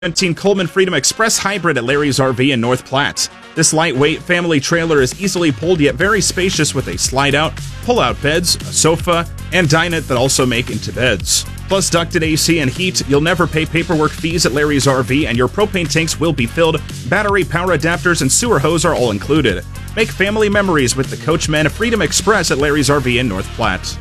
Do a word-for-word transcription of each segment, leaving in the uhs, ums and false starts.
seventeen Coleman Freedom Express Hybrid at Larry's R V in North Platte. This lightweight family trailer is easily pulled yet very spacious with a slide-out, pull-out beds, a sofa, and dinette that also make into beds. Plus ducted A C and heat, you'll never pay paperwork fees at Larry's R V, and your propane tanks will be filled. Battery, power adapters, and sewer hose are all included. Make family memories with the Coachmen Freedom Express at Larry's R V in North Platte.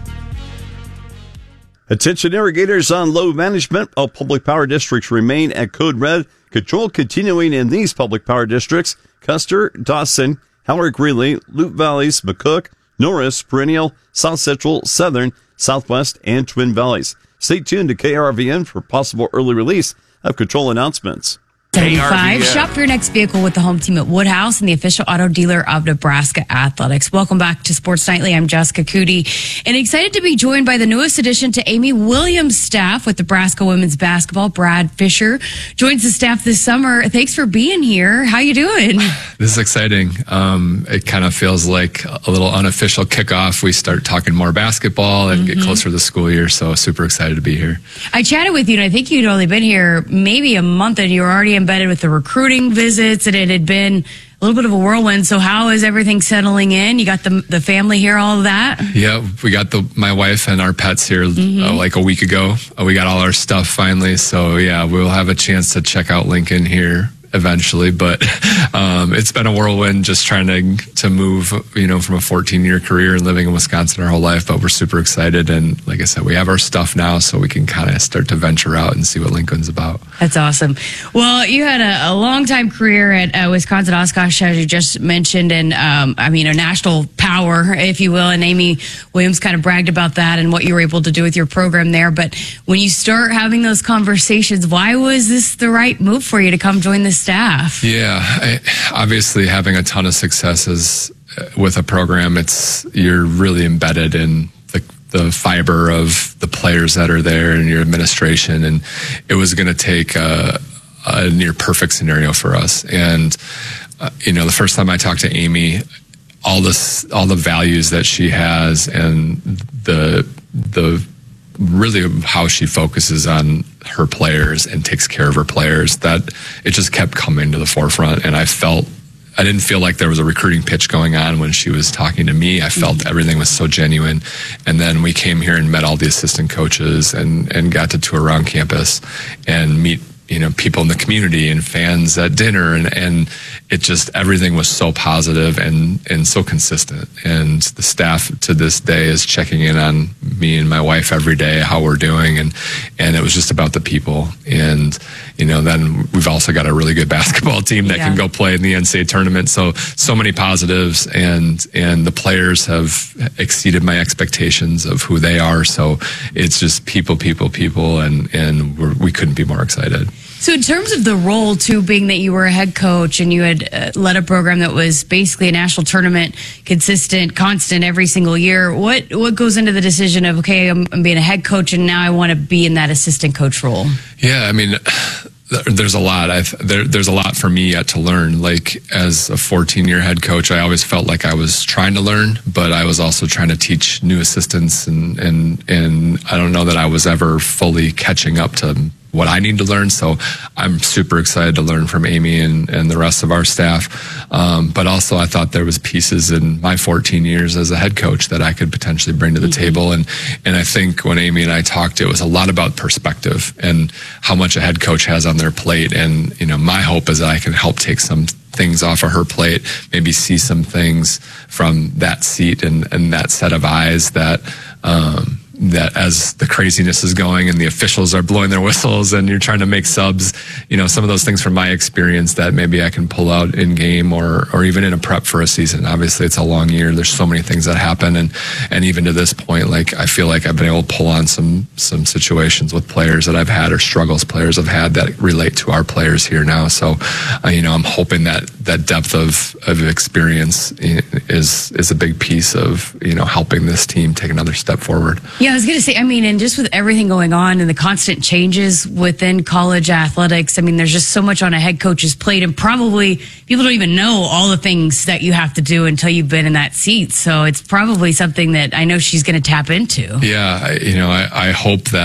Attention irrigators on load management. All public power districts remain at code red. Control continuing in these public power districts: Custer, Dawson, Howard Greeley, Loup Valleys, McCook, Norris, Perennial, South Central, Southern, Southwest, and Twin Valleys. Stay tuned to K R V N for possible early release of control announcements. seventy-five. Shop your next vehicle with the home team at Woodhouse and the official auto dealer of Nebraska Athletics. Welcome back to Sports Nightly. I'm Jessica Cootie, and excited to be joined by the newest addition to Amy Williams' staff with Nebraska women's basketball. Brad Fisher joins the staff this summer. Thanks for being here. How you doing? This is exciting. Um, it kind of feels like a little unofficial kickoff. We start talking more basketball and mm-hmm. get closer to the school year, so super excited to be here. I chatted with you, and I think you'd only been here maybe a month, and you were already in embedded with the recruiting visits, and it had been a little bit of a whirlwind. So how is everything settling in? You got the the family here, all of that? Yeah, we got the my wife and our pets here mm-hmm. uh, like a week ago. Uh, we got all our stuff finally. So yeah, we'll have a chance to check out Lincoln here eventually, but um, it's been a whirlwind just trying to to move, you know, from a fourteen year career and living in Wisconsin our whole life. But we're super excited, and like I said, we have our stuff now, so we can kind of start to venture out and see what Lincoln's about. That's awesome. Well, you had a, a long time career at uh, Wisconsin Oshkosh, as you just mentioned, and um, I mean a national power, if you will. And Amy Williams kind of bragged about that and what you were able to do with your program there. But when you start having those conversations, why was this the right move for you to come join the staff? Yeah, I, obviously having a ton of successes with a program, it's you're really embedded in the, the fiber of the players that are there and your administration, and it was going to take a, a near perfect scenario for us. And uh, you know, the first time I talked to Amy, all this, all the values that she has, and the the really how she focuses on her players and takes care of her players, that it just kept coming to the forefront. And I felt, I didn't feel like there was a recruiting pitch going on when she was talking to me. I felt mm-hmm. everything was so genuine. And then we came here and met all the assistant coaches and, and got to tour around campus and meet, you know, people in the community and fans at dinner, and, and it just, everything was so positive and, and so consistent. And the staff to this day is checking in on me and my wife every day, how we're doing. And, and it was just about the people. And, you know, then we've also got a really good basketball team that yeah. can go play in the N C double A tournament. So, so many positives, and, and the players have exceeded my expectations of who they are. So it's just people, people, people, and, and we're, we couldn't be more excited. So in terms of the role, too, being that you were a head coach and you had uh, led a program that was basically a national tournament, consistent, constant every single year, what what goes into the decision of, okay, I'm, I'm being a head coach and now I want to be in that assistant coach role? Yeah, I mean, there's a lot. I've, there, there's a lot for me yet to learn. Like, as a fourteen year head coach, I always felt like I was trying to learn, but I was also trying to teach new assistants, and, and, and I don't know that I was ever fully catching up to what I need to learn. So I'm super excited to learn from Amy and, and the rest of our staff. Um, but also I thought there was pieces in my fourteen years as a head coach that I could potentially bring to the mm-hmm. table. And, and I think when Amy and I talked, it was a lot about perspective and how much a head coach has on their plate. And, you know, my hope is that I can help take some things off of her plate, maybe see some things from that seat and, and that set of eyes that, um, that as the craziness is going and the officials are blowing their whistles and you're trying to make subs, you know, some of those things from my experience that maybe I can pull out in game or, or even in a prep for a season. Obviously it's a long year. There's so many things that happen. And, and even to this point, like, I feel like I've been able to pull on some, some situations with players that I've had or struggles players have had that relate to our players here now. So, uh, you know, I'm hoping that that depth of, of experience is, is a big piece of, you know, helping this team take another step forward. Yeah, I was going to say, I mean, and just with everything going on and the constant changes within college athletics, I mean, there's just so much on a head coach's plate, and probably people don't even know all the things that you have to do until you've been in that seat. So it's probably something that I know she's going to tap into. Yeah, I, you know, I, I hope that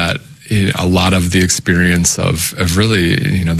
a lot of the experience of, of really, you know,